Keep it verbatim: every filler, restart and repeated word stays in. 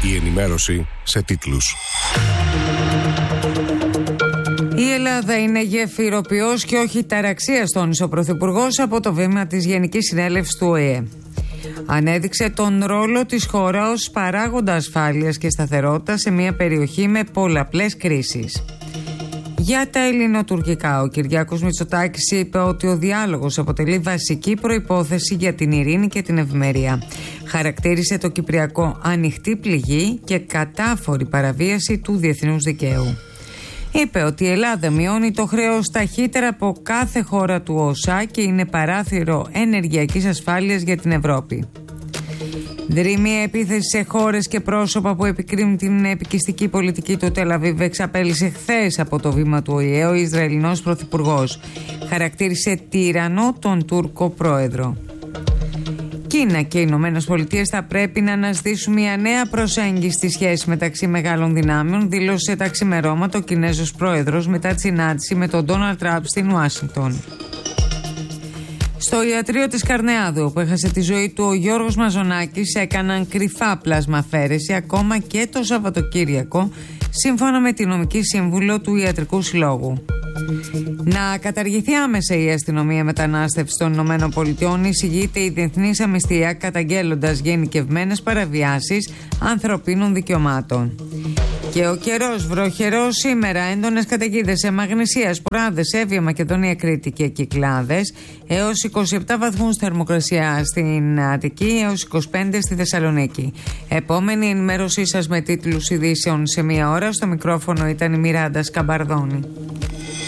Η ενημέρωση σε τίτλους. Η Ελλάδα είναι γεφυροποιός και όχι ταραξίας, τόνισε ο Πρωθυπουργός από το βήμα της Γενικής Συνέλευσης του Ο Ε Ε. Ανέδειξε τον ρόλο της χώρας ως παράγοντα ασφάλειας και σταθερότητας σε μια περιοχή με πολλαπλές κρίσεις. Για τα ελληνοτουρκικά, ο Κυριάκος Μητσοτάκης είπε ότι ο διάλογος αποτελεί βασική προϋπόθεση για την ειρήνη και την ευημερία. Χαρακτήρισε το Κυπριακό ανοιχτή πληγή και κατάφορη παραβίαση του διεθνούς δικαίου. Είπε ότι η Ελλάδα μειώνει το χρέος ταχύτερα από κάθε χώρα του Ο Σ Α και είναι παράθυρο ενεργειακής ασφάλειας για την Ευρώπη. Δρύμη επίθεση σε χώρες και πρόσωπα που επικρίνουν την επικιστική πολιτική του Τελ Αβίβ εξαπέλυσε χθες από το βήμα του Ο Ε Ε ο Ισραηλινός Πρωθυπουργός. Χαρακτήρισε τύραννο τον Τούρκο πρόεδρο. Κίνα και οι Ηνωμένες Πολιτείες θα πρέπει να αναζητήσουν μια νέα προσέγγιση στη σχέση μεταξύ μεγάλων δυνάμεων, δήλωσε τα ξημερώματα ο Κινέζος πρόεδρος μετά τη συνάντηση με τον Ντόναλντ Τραμπ στην Ουάσιγκτον. Στο ιατρείο της Καρνεάδου, όπου έχασε τη ζωή του ο Γιώργος Μαζονάκης, έκαναν κρυφά πλασμαφαίρεση ακόμα και το Σαββατοκύριακο, σύμφωνα με τη νομική σύμβουλο του Ιατρικού Συλλόγου. Να καταργηθεί άμεσα η αστυνομία μετανάστευση των Ηνωμένων Πολιτειών, εισηγείται η Διεθνής Αμνηστία, καταγγέλλοντας γενικευμένες παραβιάσεις ανθρωπίνων δικαιωμάτων. Και ο καιρός βροχερός σήμερα, έντονες καταιγίδες σε Μαγνησία, Σποράδες, Εύβοια, Μακεδονία, Κρήτη και Κυκλάδες, έως είκοσι επτά βαθμούς θερμοκρασία στην Αττική, έως είκοσι πέντε στη Θεσσαλονίκη. Επόμενη ενημέρωσή σας με τίτλους ειδήσεων σε μία ώρα. Στο μικρόφωνο ήταν η Μιράντα Σκαμπαρδόνη.